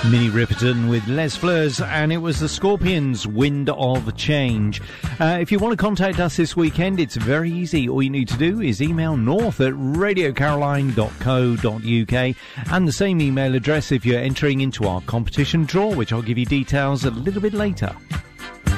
Minnie Riperton with Les Fleurs, and it was the Scorpions' Wind of Change. If you want to contact us this weekend, it's very easy. All you need to do is email north@radiocaroline.co.uk, and the same email address if you're entering into our competition draw, which I'll give you details a little bit later.